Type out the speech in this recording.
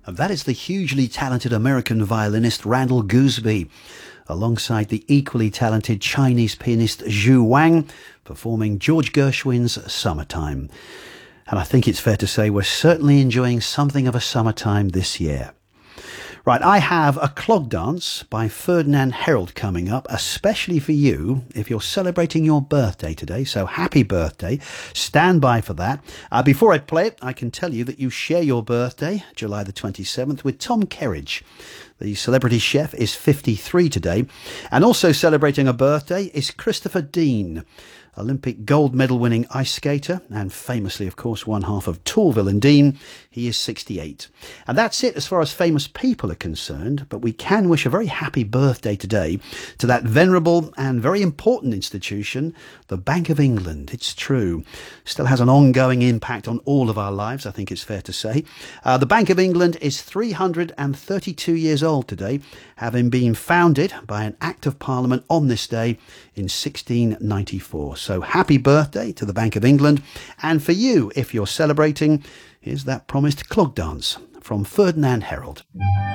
And that is the hugely talented American violinist Randall Gooseby, alongside the equally talented Chinese pianist Zhu Wang, performing George Gershwin's Summertime. And I think it's fair to say we're certainly enjoying something of a summertime this year. Right, I have a clog dance by Ferdinand Herold coming up, especially for you if you're celebrating your birthday today. So happy birthday. Stand by for that. Before I play it, I can tell you that you share your birthday, July the 27th, with Tom Kerridge. The celebrity chef is 53 today. And also celebrating a birthday is Christopher Dean, Olympic gold medal winning ice skater and famously, of course, one half of Tourville and Dean. He is 68. And that's it as far as famous people are concerned, but we can wish a very happy birthday today to that venerable and very important institution, the Bank of England. It's true. Still has an ongoing impact on all of our lives, I think it's fair to say. The Bank of England is 332 years old today, having been founded by an Act of Parliament on this day in 1694. So happy birthday to the Bank of England. And for you, if you're celebrating, here's that promised clog dance from Ferdinand Herold.